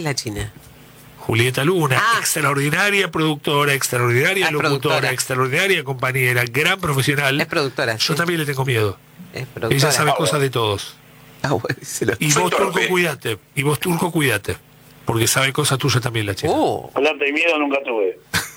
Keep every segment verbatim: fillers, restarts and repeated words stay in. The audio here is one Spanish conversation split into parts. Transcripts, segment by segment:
es la China? Julieta Luna, Ah. extraordinaria productora, extraordinaria Ah, locutora, productora. extraordinaria compañera, gran profesional. Es productora. Yo sí. también le tengo miedo. Es productora. Ella sabe Ah, cosas bueno. de todos. Ah, bueno, se lo- Y Soy vos, Turco, torpe. cuídate. Y vos, Turco, cuídate. Porque sabe cosas tuyas también la China. Uh, Plata y miedo nunca tuve.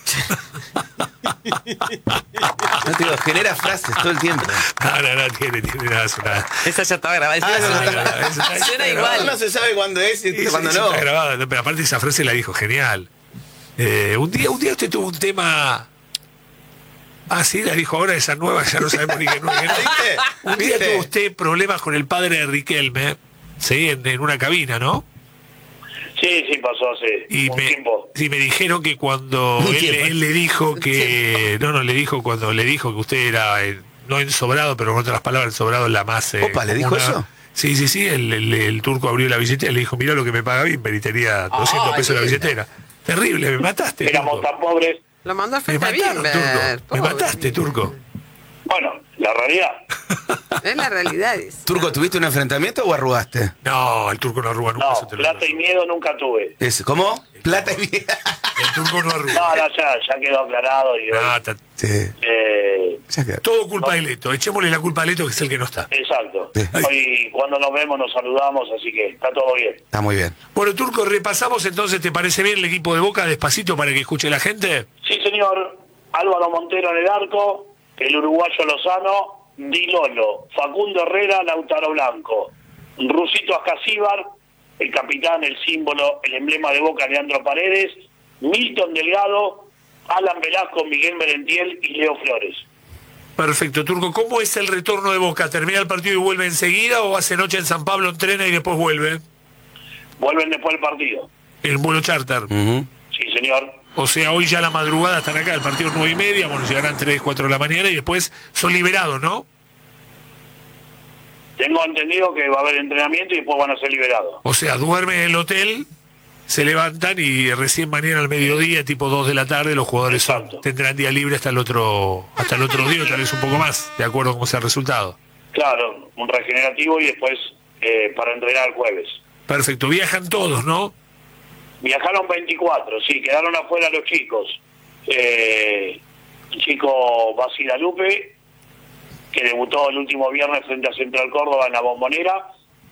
No te digo, genera frases todo el tiempo. No, no, no, tiene, tiene nada, es una... esa ya estaba grabada. Ah, Esa no, suena no, igual. no, eso está- Suena está igual. No se sabe cuándo es y Esa- cuándo esa no. está grabada, no, pero aparte esa frase la dijo genial. Eh, un día un día usted tuvo un tema... Ah, sí, la dijo ahora, esa nueva, ya no sabemos ni qué nueva. que no. ¿Viste? Un día ¿Viste? tuvo usted problemas con el padre de Riquelme, ¿sí? En, en una cabina, ¿no? Sí, sí, pasó hace Y un me, tiempo. sí, me dijeron que cuando Un él, tiempo. él le dijo que... No, no, le dijo cuando le dijo que usted era, eh, no ensobrado, pero con otras palabras, ensobrado la más... eh, Opa, ¿le dijo común. eso? Sí, sí, sí, el, el- el turco abrió la billetera y le dijo, mirá lo que me paga bien, meritaría doscientos Ay, pesos en la linda. billetera. Terrible, me mataste, Éramos Turco. tan pobres. Lo mandó a Me Festa mataron, Bien, Turco. Me mataste, Turco. Bueno, la realidad. Es la realidad. es. Turco, ¿tuviste un enfrentamiento o arrugaste? No, el turco no arruga nunca. No, eso te lo plata digo y yo. miedo nunca tuve. Es, ¿Cómo? Plata y bien. El turco no arruga. No, no, ya, ya quedó aclarado. Y, Ah, ta- Sí, eh, ya quedó. todo culpa de Leto. Echémosle la culpa a Leto, que es el que no está. exacto. Sí. Hoy cuando nos vemos nos saludamos, así que está todo bien. Está muy bien. Bueno, Turco, repasamos entonces, ¿te parece bien el equipo de Boca despacito para que escuche la gente? Sí, señor. Álvaro Montero en el arco, el uruguayo Lozano, Di Lolo, Facundo Herrera, Lautaro Blanco, Rusito Ascasíbar, el capitán, el símbolo, el emblema de Boca, Leandro Paredes, Milton Delgado, Alan Velasco, Miguel Merentiel y Leo Flores. Perfecto, Turco. ¿Cómo es el retorno de Boca? ¿Termina el partido y vuelve enseguida o hace noche en San Pablo, entrena y después vuelve? Vuelven después del partido. El vuelo charter. Ujú. Sí, señor. O sea, hoy ya a la madrugada están acá, el partido es nueve y media, bueno, llegarán tres, cuatro de la mañana y después son liberados, ¿no? Tengo entendido que va a haber entrenamiento y después van a ser liberados. O sea, duermen en el hotel, se levantan y recién mañana al mediodía, tipo dos de la tarde, los jugadores son- Exacto. tendrán día libre hasta el otro hasta el otro día, o tal vez un poco más, de acuerdo a cómo sea el resultado. Claro, un regenerativo y después eh, para entrenar el jueves. Perfecto, viajan todos, ¿no? Viajaron veinticuatro, sí, quedaron afuera los chicos. Eh, el chico Basilalupe, que debutó el último viernes frente a Central Córdoba en la Bombonera.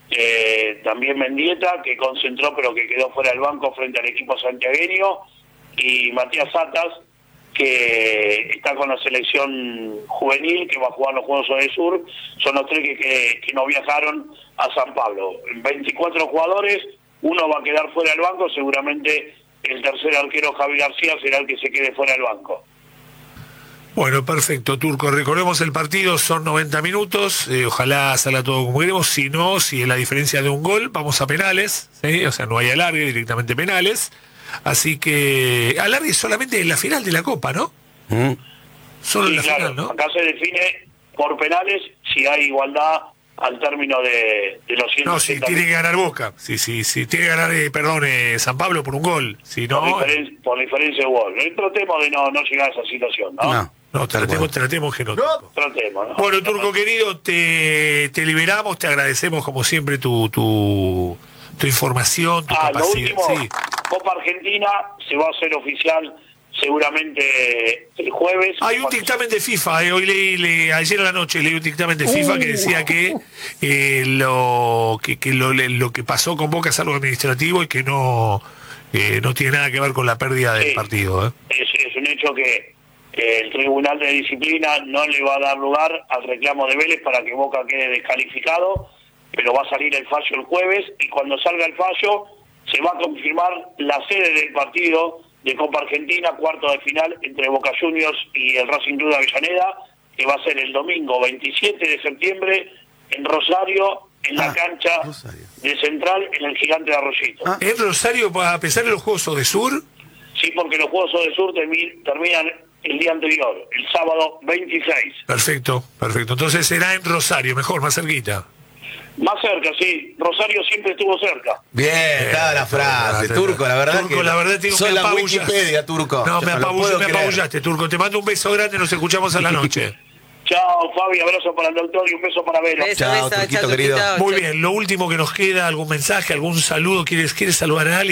Eh, también Mendieta, que concentró pero que quedó fuera del banco frente al equipo santiagueño. Y Matías Satas, que está con la selección juvenil, que va a jugar los Juegos del Sur. Son los tres que, que, que no viajaron a San Pablo. veinticuatro jugadores, uno va a quedar fuera del banco, seguramente el tercer arquero Javi García será el que se quede fuera del banco. Bueno, perfecto, Turco. Recordemos el partido, son noventa minutos, eh, ojalá salga todo como queremos, si no, si es la diferencia de un gol, vamos a penales, ¿sí? O sea, no hay alargue, directamente penales. Así que alargue solamente en la final de la Copa, ¿no? Ujú. Solo en Sí, la claro, final, ¿no? acá se define por penales si hay igualdad al término de, de los ciento No, si setenta tiene que ganar Boca, sí, sí, sí, tiene que ganar, eh, perdón, eh, San Pablo por un gol, si por, no, diferen- por diferencia de gol. No tratemos de no, no llegar a esa situación, ¿no? No. no, tal tratemos, cual. tratemos que no. Turco. Tratemos, ¿no? Bueno, Turco querido, te, te liberamos, te agradecemos como siempre tu, tu, tu información, tu Ah, lo capacidad. último, Sí. Copa Argentina se va a hacer oficial seguramente el jueves. Hay un dictamen de FIFA, eh, hoy leí, le- ayer a la noche leí un dictamen de FIFA que decía que eh, lo que, que lo, le- lo que pasó con Boca es algo administrativo y que no eh, no tiene nada que ver con la pérdida del Sí. partido. ¿eh? Es, es un hecho que eh, el Tribunal de Disciplina no le va a dar lugar al reclamo de Vélez para que Boca quede descalificado, pero va a salir el fallo el jueves y cuando salga el fallo se va a confirmar la sede del partido de Copa Argentina, cuarto de final entre Boca Juniors y el Racing Club de Avellaneda, que va a ser el domingo veintisiete de septiembre en Rosario, en la Ah, cancha Rosario. de Central, en el Gigante de Arroyito. Ah. En Rosario, a pesar de los Juegos de Sur, Sí, porque los Juegos del Sur termi- terminan el día anterior, el sábado veintiséis. perfecto, perfecto. Entonces será en Rosario, mejor, más cerquita. Más cerca, sí. Rosario siempre estuvo cerca. Bien, está la frase. Turco, Turco, la verdad Turco, que la verdad, tengo soy me la apabullaste. Wikipedia, Turco. No, me, lo apabull- puedo me creer. apabullaste, Turco. Te mando un beso grande, nos escuchamos a la noche. Chao, Fabi, abrazo para el doctor y un beso para Vero. Beso, Chao, beso, Turquito chao, querido. Turquito, Muy chao. bien, lo último que nos queda, algún mensaje, algún saludo, ¿quieres, quieres saludar a alguien?